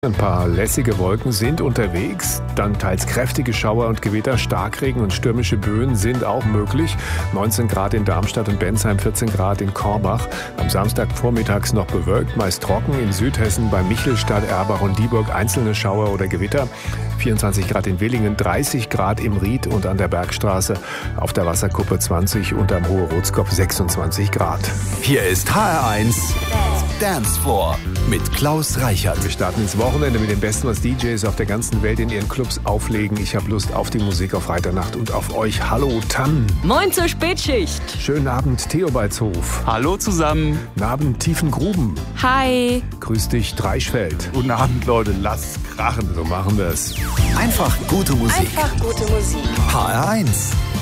Ein paar lässige Wolken sind unterwegs, dann teils kräftige Schauer und Gewitter, Starkregen und stürmische Böen sind auch möglich. 19 Grad in Darmstadt und Bensheim, 14 Grad in Korbach. Am Samstag vormittags noch bewölkt, meist trocken. In Südhessen bei Michelstadt, Erbach und Dieburg einzelne Schauer oder Gewitter. 24 Grad in Willingen, 30 Grad im Ried und an der Bergstraße. Auf der Wasserkuppe 20 und am Hohe Rotskopf 26 Grad. Hier ist HR1 Dance Floor mit Klaus Reichert. Wir starten ins Wochenende mit dem Besten, was DJs auf der ganzen Welt in ihren Clubs auflegen. Ich habe Lust auf die Musik auf Freitagnacht und auf euch. Hallo Tam. Moin zur Spätschicht. Schönen Abend Theobaldshof. Hallo zusammen. Guten Abend Tiefengruben. Hi. Grüß dich Dreischfeld. Guten Abend Leute, lasst krachen. So machen wir es. Einfach gute Musik. Einfach gute Musik. HR1